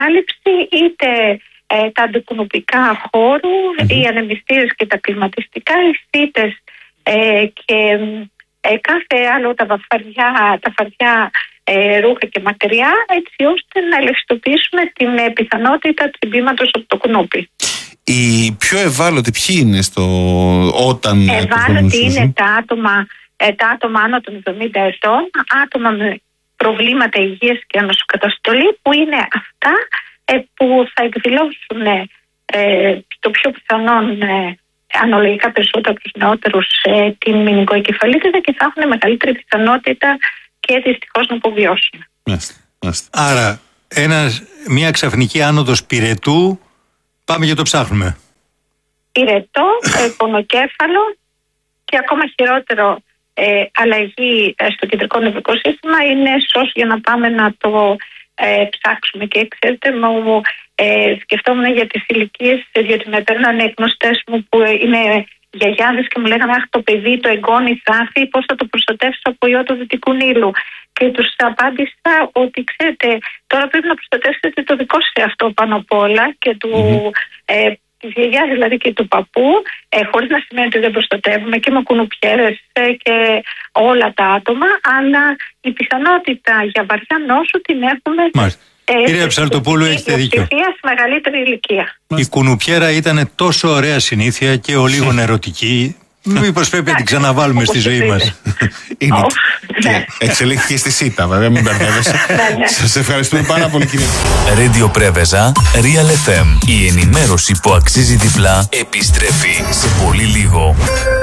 κάλυψη, είτε τα αντικουνουπικά χώρου, οι ανεμιστήρες και τα κλιματιστικά, οι σίτες και κάθε άλλο, τα φαρδιά ρούχα και μακριά, έτσι ώστε να ελεγχιστοποιήσουμε την πιθανότητα τσιμπήματος από το κουνούπι. Οι πιο ευάλωτοι ποιοι είναι όταν... Ευάλωτοι είναι τα άτομα άνω των 70 ετών, άτομα με προβλήματα υγείας και ανοσοκαταστολή, που είναι αυτά που θα εκδηλώσουν το πιο πιθανόν αναλογικά περισσότερο από τους νεότερους την μηνυκοεγκεφαλίτιδα και θα έχουν μεγαλύτερη πιθανότητα και δυστυχώς να αποβιώσουν. Άρα μια ξαφνική άνοδος πυρετού, πάμε και το ψάχνουμε. Πυρετό, πονοκέφαλο και ακόμα χειρότερο αλλαγή στο κεντρικό νευρικό σύστημα είναι σως για να πάμε να το ψάξουμε. Και ξέρετε, σκεφτόμουν για τις ηλικίες, διότι με παίρνανε γνωστές μου που είναι γιαγιάδες και μου λέγανε «Αχ, το παιδί, το εγγόνι θα έρθει, πώς θα το προστατεύσω από ιό του Δυτικού Νείλου». Και τους απάντησα ότι ξέρετε, τώρα πρέπει να προστατεύσετε το δικό σας εαυτό πάνω απ' όλα και της γιαγιάς δηλαδή και του παππού, χωρίς να σημαίνει ότι δεν προστατεύουμε και με κουνουπιέρες και όλα τα άτομα, αλλά η πιθανότητα για βαριά νόσο την έχουμε. Κυρία Ψαλτοπούλου, έχετε δίκιο. Στη μεγαλύτερη ηλικία. Η κουνουπιέρα ήταν τόσο ωραία συνήθεια και ο λίγο ερωτική. Μήπως πρέπει να την ξαναβάλουμε στη ζωή μας. Εξελίχθηκε στη ΣΥΤΑ, βέβαια, μην μπερδεύεσαι. Σας ευχαριστούμε πάρα πολύ, κύριε. Radio Preveza, Real FM. Η ενημέρωση που αξίζει διπλά επιστρέφει σε πολύ λίγο.